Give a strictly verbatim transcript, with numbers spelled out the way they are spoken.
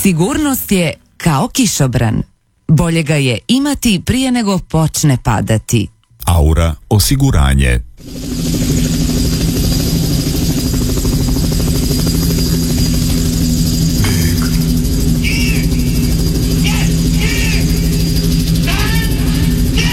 Sigurnost je kao kišobran. Bolje ga je imati prije nego počne padati. Aura osiguranje.